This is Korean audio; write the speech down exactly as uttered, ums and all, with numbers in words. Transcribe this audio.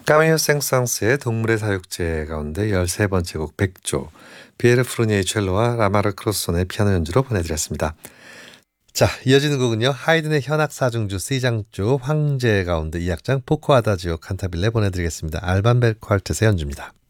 까미유 생상스의 동물의 사육제 가운데 열세 번째 곡 백조, 피에르 프루니에의 첼로와 라마르 크로손의 피아노 연주로 보내드렸습니다. 자, 이어지는 곡은요. 하이든의 현악 사중주 C장조 황제 가운데 이 악장 포코 아다지오 칸타빌레 보내드리겠습니다. 알반 벨 퀄텟의 연주입니다.